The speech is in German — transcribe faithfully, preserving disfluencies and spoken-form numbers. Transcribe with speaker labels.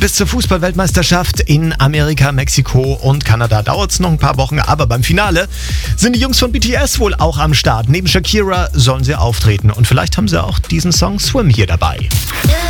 Speaker 1: Bis zur Fußball-Weltmeisterschaft in Amerika, Mexiko und Kanada dauert es noch ein paar Wochen, aber beim Finale sind die Jungs von B T S wohl auch am Start. Neben Shakira sollen sie auftreten und vielleicht haben sie auch diesen Song Swim hier dabei.